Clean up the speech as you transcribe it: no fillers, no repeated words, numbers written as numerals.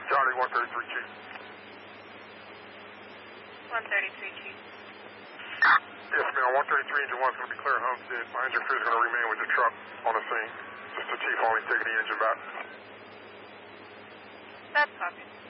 Charlie 133 Chief. 133 Chief. Yes, ma'am. 133 engine 1 is going to be clear of Homestead. My engine crew is going to remain with the truck on the scene. Just the chief only taking the engine back. That's copy.